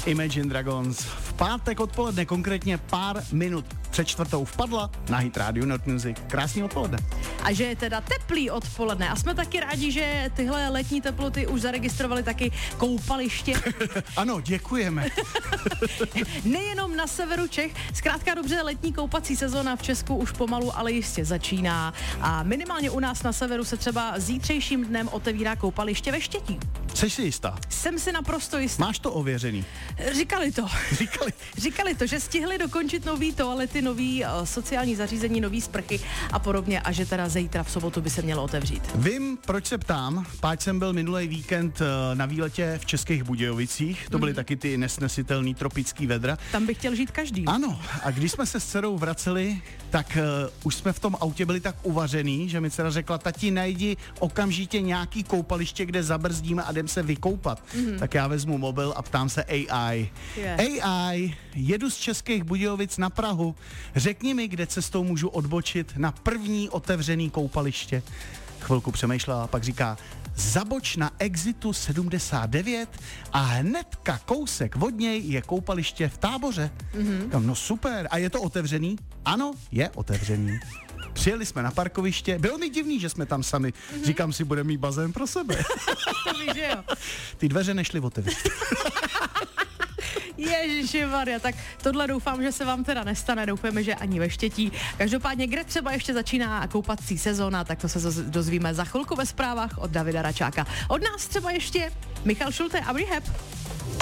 Imagine Dragons v pátek odpoledne, konkrétně pár minut před 4:00 vpadla na Hit Radio Not Music. Krásný odpoledne. A že je teda teplý odpoledne. A jsme taky rádi, že tyhle letní teploty už zaregistrovali taky koupaliště. Ano, děkujeme. Nejenom na severu Čech, zkrátka dobře, letní koupací sezóna v Česku už pomalu, ale jistě začíná. A minimálně u nás na severu se třeba zítřejším dnem otevírá koupaliště ve Štětí. Jseš si jistá? Jsem si naprosto jistá. Máš to ověřený? Říkali to, že stihli dokončit nový toalety, nový sociální zařízení, nový sprchy a podobně a že teda zítra v sobotu by se mělo otevřít. Vím, proč se ptám, páč jsem byl minulý víkend na výletě v Českých Budějovicích, to byly taky ty nesnesitelný tropický vedra. Tam by chtěl žít každý. Ano, a když jsme se s dcerou vraceli, tak už jsme v tom autě byli tak uvařený, že mi dcera řekla, tati, najdi okamžitě nějaký koupaliště, kde zabrzdíme a jdem se vykoupat. Tak já vezmu mobil a ptám se AI. AI, jedu z Českých Budějovic na Prahu, řekni mi, kde cestou můžu odbočit na první otevřený koupaliště. Chvilku přemýšlela a pak říká, zaboč na exitu 79 a hnedka kousek od něj je koupaliště v Táboře. No super, a je to otevřený? Ano, je otevřený. Přijeli jsme na parkoviště, bylo mi divný, že jsme tam sami. Říkám si, budeme mít bazén pro sebe. To víš, že jo. Ty dveře nešly otevřít. Ježišimarja, tak tohle doufám, že se vám teda nestane, doufáme, že ani ve Štětí. Každopádně, kde třeba ještě začíná koupací sezóna, tak to se dozvíme za chvilku ve zprávách od Davida Račáka. Od nás třeba ještě Michal Šulte a Rehab.